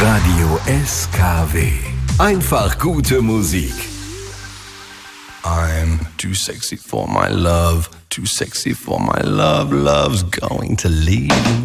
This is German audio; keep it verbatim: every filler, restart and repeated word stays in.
Radio S K W. Einfach gute Musik. I'm too sexy for my love, too sexy for my love, love's going to leave.